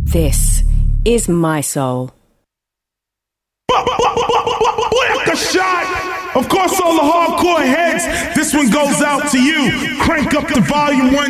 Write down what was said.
This is my soul. Like a shot. Of course, all the hardcore heads, this one goes out to you. Crank up the volume 1.